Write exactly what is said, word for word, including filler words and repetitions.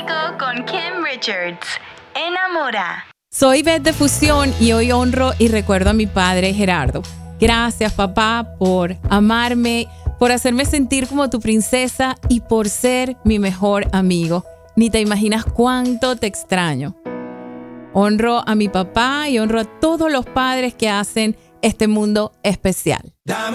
romántico con Kim Richards. Enamora. Soy Beth de Fusión y hoy honro y recuerdo a mi padre Gerardo. Gracias, papá, por amarme, por hacerme sentir como tu princesa y por ser mi mejor amigo. Ni te imaginas cuánto te extraño. Honro a mi papá y honro a todos los padres que hacen este mundo especial.